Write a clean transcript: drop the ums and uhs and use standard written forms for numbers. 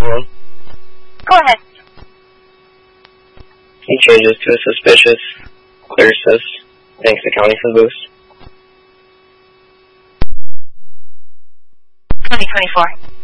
911. Go ahead. He changes to a suspicious clear-sis. Thanks to County for the boost. 2024.